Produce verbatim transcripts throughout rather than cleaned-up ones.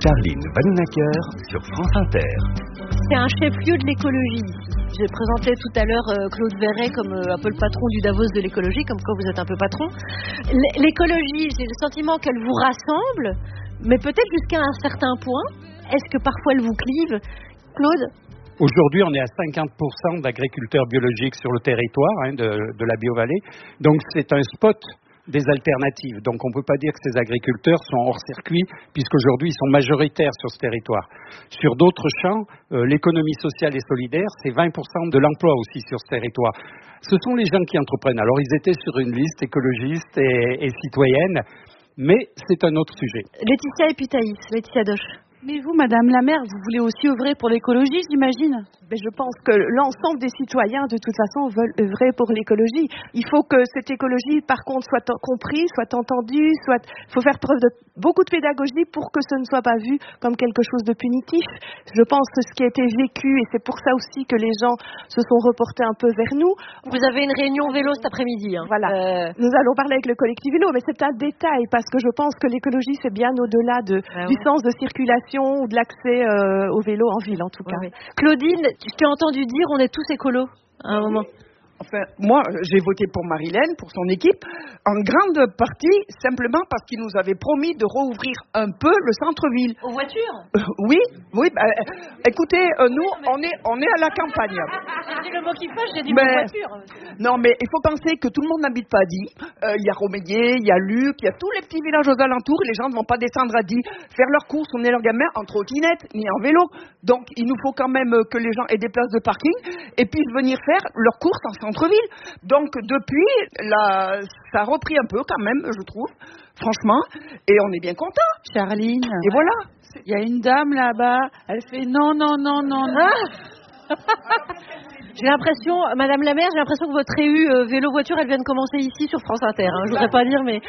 Charline Vanhoenacker sur France Inter. C'est un chef-lieu de l'écologie. J'ai présenté tout à l'heure euh, Claude Verret comme euh, un peu le patron du Davos de l'écologie, comme quoi vous êtes un peu patron. L- l'écologie, j'ai le sentiment qu'elle vous rassemble, mais peut-être jusqu'à un certain point. Est-ce que parfois elle vous clive, Claude ? Aujourd'hui, on est à cinquante pour cent d'agriculteurs biologiques sur le territoire hein, de, de la Biovallée. Donc, c'est un spot des alternatives. Donc, on ne peut pas dire que ces agriculteurs sont hors circuit, puisqu'aujourd'hui, ils sont majoritaires sur ce territoire. Sur d'autres champs, euh, l'économie sociale et solidaire, c'est vingt pour cent de l'emploi aussi sur ce territoire. Ce sont les gens qui entreprennent. Alors, ils étaient sur une liste écologiste et, et citoyenne, mais c'est un autre sujet. Laetitia et puis Thaïs, Laetitia Doche. Mais vous, Madame la maire, vous voulez aussi œuvrer pour l'écologie, j'imagine ? Mais je pense que l'ensemble des citoyens, de toute façon, veulent œuvrer pour l'écologie. Il faut que cette écologie, par contre, soit comprise, soit entendue, soit... Il faut faire preuve de beaucoup de pédagogie pour que ce ne soit pas vu comme quelque chose de punitif. Je pense que ce qui a été vécu, et c'est pour ça aussi que les gens se sont reportés un peu vers nous. Vous avez une réunion vélo cet après-midi. Hein. Voilà. Euh... Nous allons parler avec le collectif vélo, mais c'est un détail, parce que je pense que l'écologie, c'est bien au-delà de, ah, du ouais. sens de circulation ou de l'accès euh, au vélo en ville, en tout cas. Ouais, ouais. Claudine, je t'ai entendu dire on est tous écolos à un moment. Enfin, moi, j'ai voté pour Marilène, pour son équipe, en grande partie, simplement parce qu'ils nous avaient promis de rouvrir un peu le centre-ville. Aux voitures ? euh, Oui, oui. Bah, euh, écoutez, euh, nous, mais... on est, on est à la campagne. J'ai dit le mot qui fâche, j'ai dit mais, aux voitures. Non, mais il faut penser que tout le monde n'habite pas à Die. Il euh, y a Romédier, il y a Luc, il y a tous les petits villages aux alentours. Et les gens ne vont pas descendre à Die, faire leurs courses, on est leurs gamins en trottinette, ni en vélo. Donc, il nous faut quand même que les gens aient des places de parking et puissent venir faire leurs courses en centre-ville. Donc depuis, là, ça a repris un peu quand même, je trouve, franchement, et on est bien content. Charline, et voilà. Il y a une dame là-bas, elle fait non, non, non, non, non. Ah j'ai l'impression, Madame la maire, j'ai l'impression que votre réu euh, vélo-voiture, elle vient de commencer ici sur France Inter. Hein. Je voudrais pas dire, mais...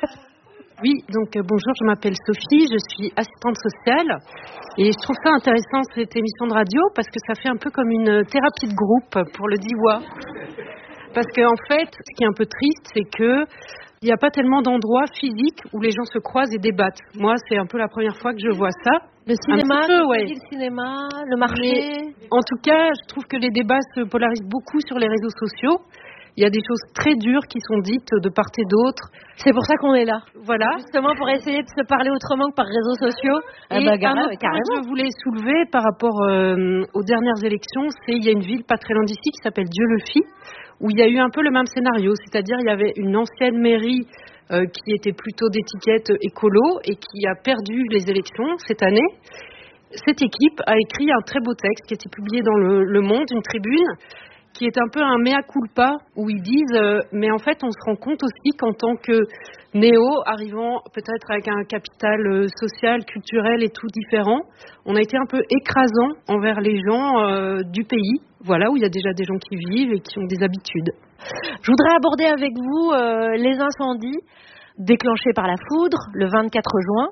Oui, donc euh, bonjour, je m'appelle Sophie, je suis assistante sociale et je trouve ça intéressant cette émission de radio parce que ça fait un peu comme une thérapie de groupe pour le Diois. Parce qu'en en fait, ce qui est un peu triste, c'est que il n'y a pas tellement d'endroits physiques où les gens se croisent et débattent. Moi, c'est un peu la première fois que je vois ça. Le cinéma, peu, ouais. le cinéma, le marché. Mais, en tout cas, je trouve que les débats se polarisent beaucoup sur les réseaux sociaux. Il y a des choses très dures qui sont dites de part et d'autre. C'est pour ça qu'on est là. Voilà. Justement pour essayer de se parler autrement que par réseaux sociaux. Et ah bah, un autre point que je voulais soulever par rapport euh, aux dernières élections, c'est il y a une ville pas très loin d'ici qui s'appelle Dieu-le-Fit, où il y a eu un peu le même scénario. C'est-à-dire il y avait une ancienne mairie euh, qui était plutôt d'étiquette écolo et qui a perdu les élections cette année. Cette équipe a écrit un très beau texte qui a été publié dans le, le Monde, une tribune, qui est un peu un mea culpa, où ils disent euh, mais en fait on se rend compte aussi qu'en tant que néo, arrivant peut-être avec un capital euh, social, culturel et tout différent, on a été un peu écrasant envers les gens euh, du pays, voilà, où il y a déjà des gens qui vivent et qui ont des habitudes. Je voudrais aborder avec vous euh, les incendies déclenchés par la foudre le vingt-quatre juin,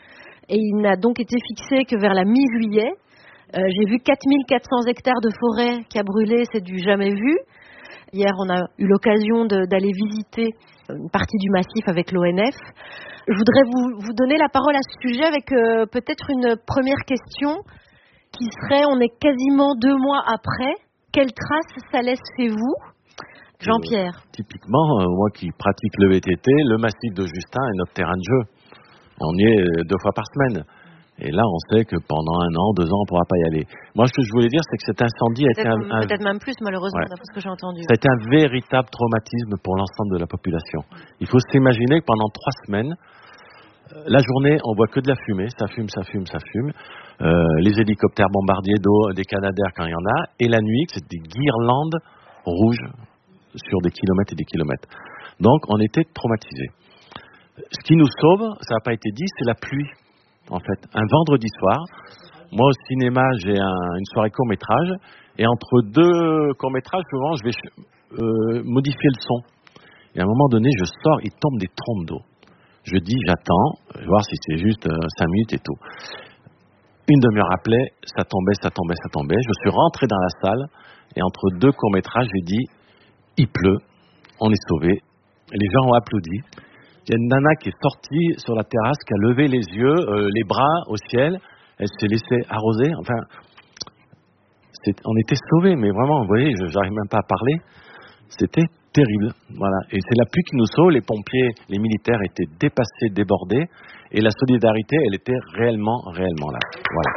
et il n'a donc été fixé que vers la mi-juillet. Euh, j'ai vu quatre mille quatre cents hectares de forêt qui a brûlé, c'est du jamais vu. Hier, on a eu l'occasion de, d'aller visiter une partie du massif avec l'O N F. Je voudrais vous, vous donner la parole à ce sujet avec euh, peut-être une première question qui serait, on est quasiment deux mois après, quelle trace ça laisse chez vous ? Jean-Pierre. Euh, typiquement, euh, moi qui pratique le V T T, le massif de Justin est notre terrain de jeu. On y est deux fois par semaine. Et là, on sait que pendant un an, deux ans, on ne pourra pas y aller. Moi, ce que je voulais dire, c'est que cet incendie peut-être, a été un, un... Peut-être même plus, malheureusement, ouais. D'après ce que j'ai entendu. Ça a été un véritable traumatisme pour l'ensemble de la population. Il faut s'imaginer que pendant trois semaines, la journée, on voit que de la fumée. Ça fume, ça fume, ça fume. Euh, les hélicoptères bombardiers d'eau, des Canadair quand il y en a. Et la nuit, c'est des guirlandes rouges sur des kilomètres et des kilomètres. Donc, on était traumatisés. Ce qui nous sauve, ça n'a pas été dit, c'est la pluie. En fait, un vendredi soir, moi au cinéma, j'ai un, une soirée court-métrage, et entre deux courts-métrages, souvent, je vais euh, modifier le son. Et à un moment donné, je sors, il tombe des trompes d'eau. Je dis, j'attends, je vais voir si c'est juste euh, cinq minutes et tout. Une demi-heure après, ça tombait, ça tombait, ça tombait. Je suis rentré dans la salle, et entre deux courts-métrages, j'ai dit, il pleut, on est sauvés. Les gens ont applaudi. Il y a une nana qui est sortie sur la terrasse, qui a levé les yeux, euh, les bras au ciel. Elle s'est laissée arroser. Enfin, c'est, on était sauvés, mais vraiment, vous voyez, je n'arrive même pas à parler. C'était terrible. Voilà. Et c'est la pluie qui nous sauve. Les pompiers, les militaires étaient dépassés, débordés. Et la solidarité, elle était réellement, réellement là. Voilà.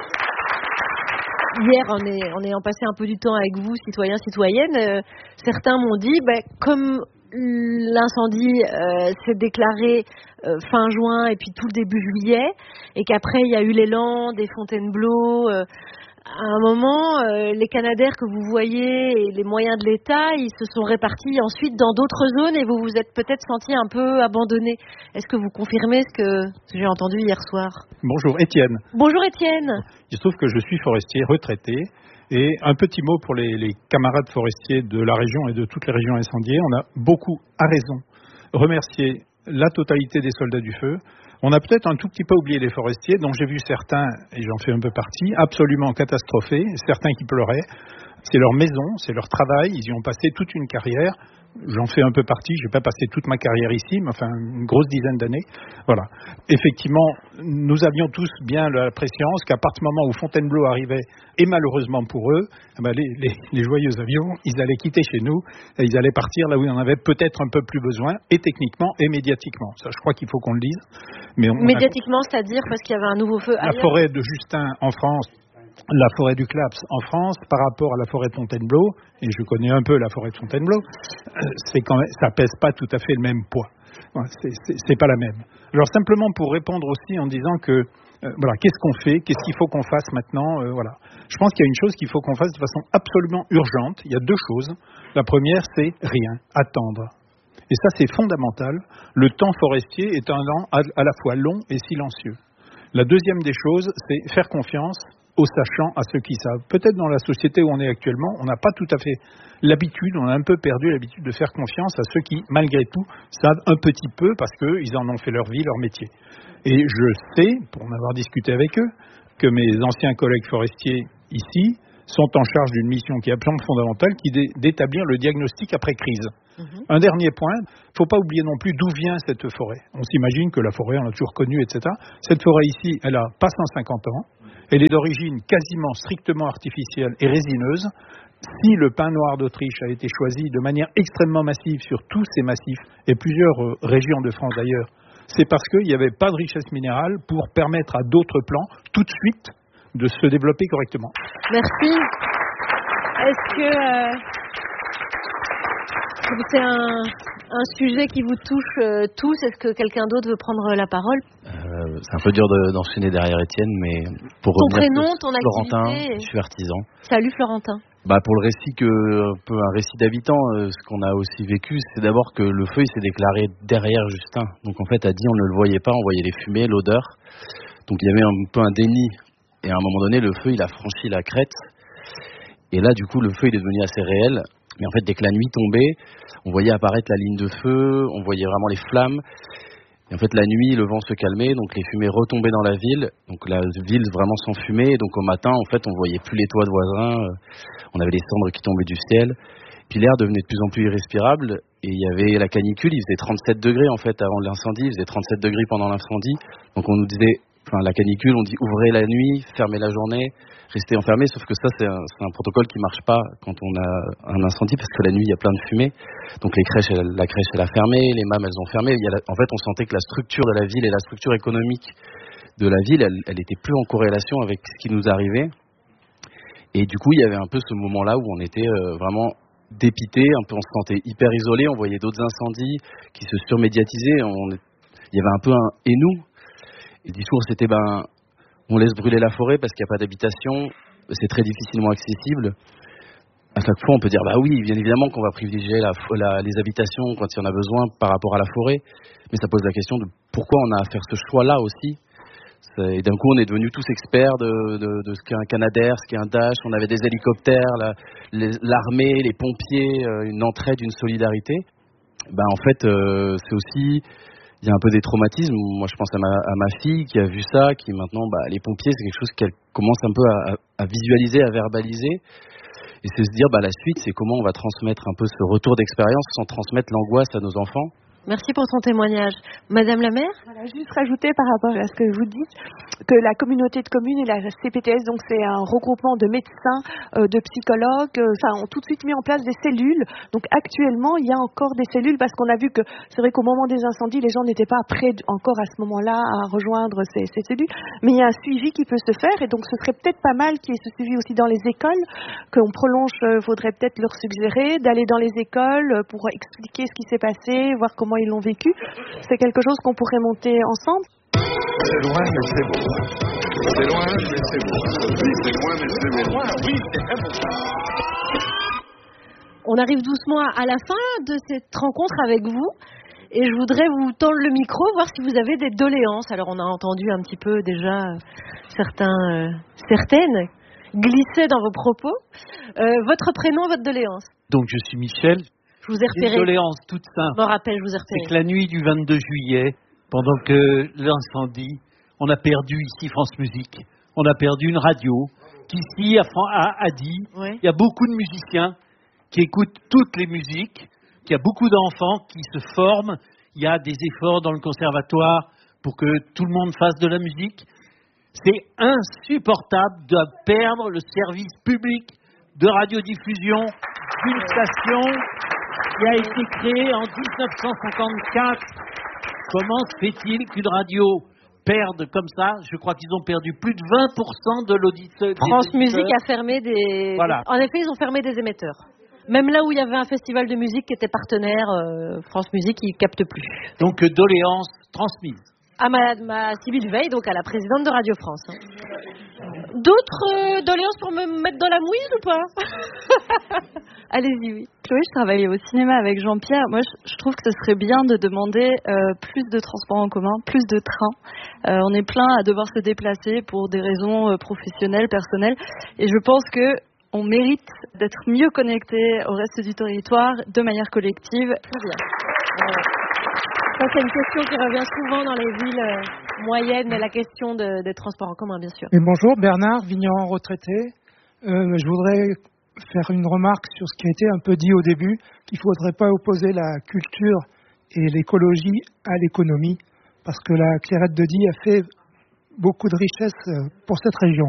Hier, en, est, en ayant passé un peu du temps avec vous, citoyens, citoyennes, euh, certains m'ont dit, bah, comme l'incendie euh, s'est déclaré euh, fin juin et puis tout le début juillet, et qu'après il y a eu l'élan des Fontainebleau, euh, à un moment, euh, les Canadaires que vous voyez et les moyens de l'État, ils se sont répartis ensuite dans d'autres zones et vous vous êtes peut-être senti un peu abandonné. Est-ce que vous confirmez ce que, ce que j'ai entendu hier soir? Bonjour, Étienne. Bonjour Étienne. Il se trouve que je suis forestier retraité. Et un petit mot pour les, les camarades forestiers de la région et de toutes les régions incendiées. On a beaucoup, à raison, remercié la totalité des soldats du feu. On a peut-être un tout petit peu oublié les forestiers, dont j'ai vu certains, et j'en fais un peu partie, absolument catastrophés, certains qui pleuraient. C'est leur maison, c'est leur travail, ils y ont passé toute une carrière. J'en fais un peu partie, je n'ai pas passé toute ma carrière ici, mais enfin une grosse dizaine d'années. Voilà. Effectivement, nous avions tous bien la prescience qu'à partir du moment où Fontainebleau arrivait, et malheureusement pour eux, eh ben les, les, les joyeux avions, ils allaient quitter chez nous, et ils allaient partir là où ils en avaient peut-être un peu plus besoin, et techniquement et médiatiquement. Ça, je crois qu'il faut qu'on le dise. Mais on médiatiquement, a... c'est-à-dire parce qu'il y avait un nouveau feu ailleurs. La forêt de Justin en France, la forêt du Claps en France par rapport à la forêt de Fontainebleau, et je connais un peu la forêt de Fontainebleau, c'est quand même, ça pèse pas tout à fait le même poids. C'est, c'est, c'est pas la même. Alors simplement pour répondre aussi en disant que euh, voilà, qu'est-ce qu'on fait, qu'est-ce qu'il faut qu'on fasse maintenant, euh, voilà. Je pense qu'il y a une chose qu'il faut qu'on fasse de façon absolument urgente. Il y a deux choses. La première, c'est rien, attendre. Et ça, c'est fondamental. Le temps forestier est un temps à, à la fois long et silencieux. La deuxième des choses, c'est faire confiance aux sachants, à ceux qui savent. Peut-être dans la société où on est actuellement, on n'a pas tout à fait l'habitude, on a un peu perdu l'habitude de faire confiance à ceux qui, malgré tout, savent un petit peu parce qu'ils en ont fait leur vie, leur métier. Et je sais, pour en avoir discuté avec eux, que mes anciens collègues forestiers ici sont en charge d'une mission qui est absolument fondamentale, qui est d'établir le diagnostic après crise. Mmh. Un dernier point, il ne faut pas oublier non plus d'où vient cette forêt. On s'imagine que la forêt, on l'a toujours connue, et cetera. Cette forêt ici, elle a pas cent cinquante ans. Elle est d'origine quasiment strictement artificielle et résineuse. Si le pin noir d'Autriche a été choisi de manière extrêmement massive sur tous ces massifs, et plusieurs euh, régions de France d'ailleurs, c'est parce qu'il n'y avait pas de richesse minérale pour permettre à d'autres plants, tout de suite, de se développer correctement. Merci. Est-ce que euh, c'est un, un sujet qui vous touche euh, tous? Est-ce que quelqu'un d'autre veut prendre la parole? euh, C'est un peu dur de, d'enchaîner derrière Étienne, mais pour ton revenir prénom, ton Florentin, activité. Je suis artisan. Salut Florentin. Bah pour le récit que un peu un récit d'habitants, euh, ce qu'on a aussi vécu, c'est d'abord que le feu il s'est déclaré derrière Justin. Donc en fait, à dit on ne le voyait pas, on voyait les fumées, l'odeur. Donc il y avait un peu un déni. Et à un moment donné, le feu, il a franchi la crête. Et là, du coup, le feu, il est devenu assez réel. Mais en fait, dès que la nuit tombait, on voyait apparaître la ligne de feu, on voyait vraiment les flammes. Et en fait, la nuit, le vent se calmait, donc les fumées retombaient dans la ville. Donc la ville vraiment s'enfumait. Et donc au matin, en fait, on voyait plus les toits de voisins. On avait les cendres qui tombaient du ciel. Puis l'air devenait de plus en plus irrespirable. Et il y avait la canicule, il faisait trente-sept degrés, en fait, avant l'incendie. Il faisait trente-sept degrés pendant l'incendie. Donc on nous disait... Enfin, la canicule, on dit ouvrez la nuit, fermez la journée, restez enfermés, sauf que ça, c'est un, c'est un protocole qui marche pas quand on a un incendie, parce que la nuit, il y a plein de fumée. Donc les crèches, elle, la crèche, elle a fermé, les mâmes, elles ont fermé. Il y a la, en fait, on sentait que la structure de la ville et la structure économique de la ville, elle, elle était plus en corrélation avec ce qui nous arrivait. Et du coup, il y avait un peu ce moment-là où on était euh, vraiment dépité, un peu, on se sentait hyper isolé, on voyait d'autres incendies qui se surmédiatisaient, on, il y avait un peu un « et nous ». Le discours, c'était ben, on laisse brûler la forêt parce qu'il n'y a pas d'habitation, c'est très difficilement accessible. À chaque fois, on peut dire, bah oui, bien évidemment qu'on va privilégier la, la, les habitations quand il y en a besoin par rapport à la forêt, mais ça pose la question de pourquoi on a à faire ce choix-là aussi. Et d'un coup, on est devenus tous experts de, de, de ce qu'est un Canadair, ce qu'est un Dash, on avait des hélicoptères, la, les, l'armée, les pompiers, une entraide, une solidarité. Ben, en fait, euh, c'est aussi... Il y a un peu des traumatismes. Moi, je pense à ma, à ma fille qui a vu ça, qui maintenant, bah, les pompiers, c'est quelque chose qu'elle commence un peu à, à visualiser, à verbaliser. Et c'est se dire, bah, la suite, c'est comment on va transmettre un peu ce retour d'expérience sans transmettre l'angoisse à nos enfants. Merci pour ton témoignage. Madame la maire ? Voilà, juste rajouter par rapport à ce que vous dites que la communauté de communes et la C P T S, donc c'est un regroupement de médecins, euh, de psychologues, euh, enfin, ont tout de suite mis en place des cellules. Donc actuellement, il y a encore des cellules parce qu'on a vu que c'est vrai qu'au moment des incendies, les gens n'étaient pas prêts encore à ce moment-là à rejoindre ces, ces cellules. Mais il y a un suivi qui peut se faire et donc ce serait peut-être pas mal qu'il y ait ce suivi aussi dans les écoles, qu'on prolonge, euh, faudrait peut-être leur suggérer d'aller dans les écoles pour expliquer ce qui s'est passé, voir comment ils l'ont vécu. C'est quelque chose qu'on pourrait monter ensemble. C'est loin, mais c'est beau. C'est loin, mais c'est beau. Oui, c'est loin, mais c'est beau. Oui, c'est très beau. On arrive doucement à la fin de cette rencontre avec vous. Et je voudrais vous tendre le micro, voir si vous avez des doléances. Alors, on a entendu un petit peu déjà euh, certains, euh, certaines glisser dans vos propos. Euh, votre prénom, votre doléance ? Donc, je suis Michel. Je vous ai repéré. Une doléance toute simple. Je me rappelle, je vous ai repéré. C'est que la nuit du vingt-deux juillet, pendant que l'incendie, on a perdu ici France Musique. On a perdu une radio qu'ici, à, à, à Die, oui. Il y a beaucoup de musiciens qui écoutent toutes les musiques, qu'il y a beaucoup d'enfants qui se forment. Il y a des efforts dans le conservatoire pour que tout le monde fasse de la musique. C'est insupportable de perdre le service public de radiodiffusion d'une station qui a été créée en dix-neuf cent cinquante-quatre. Comment se fait-il qu'une radio perde comme ça ? Je crois qu'ils ont perdu plus de vingt pour cent de l'auditeur. France Musique a fermé des... Voilà. En effet, ils ont fermé des émetteurs. Même là où il y avait un festival de musique qui était partenaire, euh, France Musique, ils ne captent plus. Donc, euh, doléance transmise. À ma, ma Sybille Veil, donc à la présidente de Radio France. Hein. D'autres euh, doléances pour me mettre dans la mouise ou pas ? Allez-y, oui. Chloé, je travaillais au cinéma avec Jean-Pierre. Moi, je, je trouve que ce serait bien de demander euh, plus de transports en commun, plus de trains. Euh, on est plein à devoir se déplacer pour des raisons euh, professionnelles, personnelles. Et je pense que on mérite d'être mieux connecté au reste du territoire de manière collective. Très bien. Euh, ça, c'est une question qui revient souvent dans les villes euh, moyennes, la question de, des transports en commun, bien sûr. Et bonjour, Bernard, vigneron retraité. Euh, je voudrais faire une remarque sur ce qui a été un peu dit au début, qu'il ne faudrait pas opposer la culture et l'écologie à l'économie, parce que la Clairette de Die a fait beaucoup de richesses pour cette région.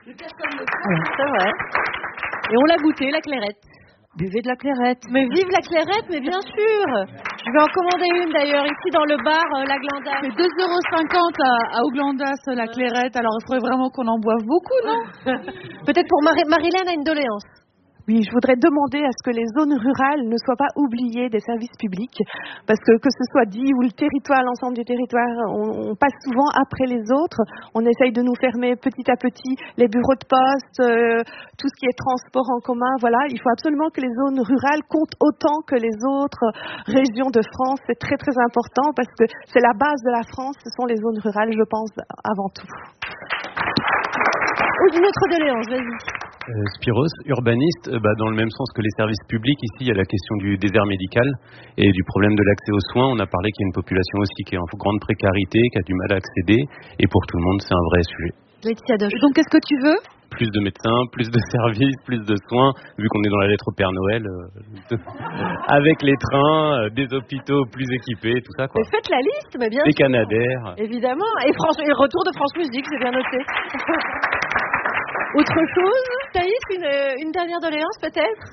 Voilà. C'est vrai. Et on l'a goûté, la Clairette. Buvez de la Clairette. Mais vive la Clairette, mais bien sûr. Je vais en commander une d'ailleurs, ici dans le bar, euh, la Glandasse. C'est deux euros cinquante à, à Oglandas, la Clairette. Alors il faudrait vraiment qu'on en boive beaucoup, non? Peut-être pour Mar- Marilène a une doléance. Oui, je voudrais demander à ce que les zones rurales ne soient pas oubliées des services publics, parce que que ce soit dit ou le territoire, l'ensemble du territoire, on, on passe souvent après les autres. On essaye de nous fermer petit à petit les bureaux de poste, euh, tout ce qui est transport en commun. Voilà, il faut absolument que les zones rurales comptent autant que les autres régions de France. C'est très très important parce que c'est la base de la France. Ce sont les zones rurales, je pense, avant tout. Ou d'une autre doléance, vas-y. Euh, Spiros, urbaniste, euh, bah, dans le même sens que les services publics, ici il y a la question du désert médical et du problème de l'accès aux soins. On a parlé qu'il y a une population aussi qui est en grande précarité, qui a du mal à accéder, et pour tout le monde c'est un vrai sujet. Laetitia Doche. Donc qu'est-ce que tu veux ? Plus de médecins, plus de services, plus de soins, vu qu'on est dans la lettre au Père Noël, euh, avec les trains, euh, des hôpitaux plus équipés, tout ça quoi. Mais faites la liste, mais bien Des sûr. Canadair. Évidemment, et, France, et le retour de France Musique, c'est bien noté. Autre chose, Thaïs, une, une dernière doléance peut-être ?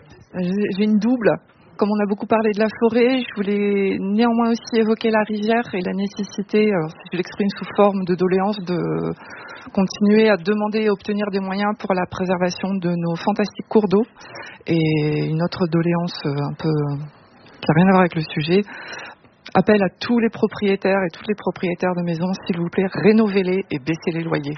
J'ai une double. Comme on a beaucoup parlé de la forêt, je voulais néanmoins aussi évoquer la rivière et la nécessité, alors si je l'exprime sous forme de doléance, de continuer à demander et obtenir des moyens pour la préservation de nos fantastiques cours d'eau. Et une autre doléance un peu qui n'a rien à voir avec le sujet, appel à tous les propriétaires et toutes les propriétaires de maisons, s'il vous plaît, rénovez-les et baissez les loyers.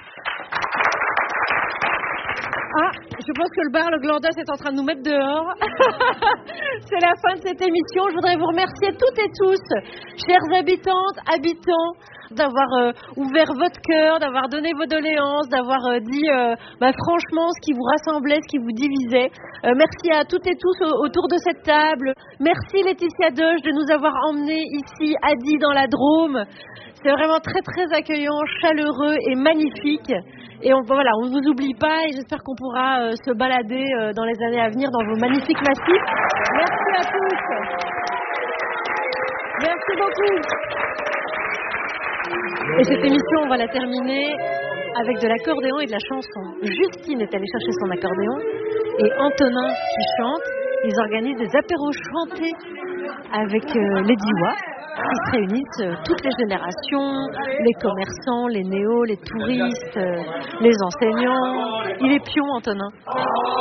Ah, je pense que le bar, le Glandas est en train de nous mettre dehors. C'est la fin de cette émission. Je voudrais vous remercier toutes et tous, chères habitantes, habitants, d'avoir euh, ouvert votre cœur, d'avoir donné vos doléances, d'avoir euh, dit euh, bah, franchement ce qui vous rassemblait, ce qui vous divisait. Euh, merci à toutes et tous au- autour de cette table. Merci Laetitia Doche de nous avoir emmenés ici à Die dans la Drôme. C'est vraiment très très accueillant, chaleureux et magnifique. Et on, voilà, on ne vous oublie pas et j'espère qu'on pourra euh, se balader euh, dans les années à venir dans vos magnifiques massifs. Merci à tous. Merci beaucoup. Et cette émission, on va la terminer avec de l'accordéon et de la chanson. Justine est allée chercher son accordéon et Antonin qui chante. Ils organisent des apéros chantés avec euh, les Diois qui se réunissent euh, toutes les générations, les commerçants, les néos, les touristes, euh, les enseignants. Il est pion, Antonin.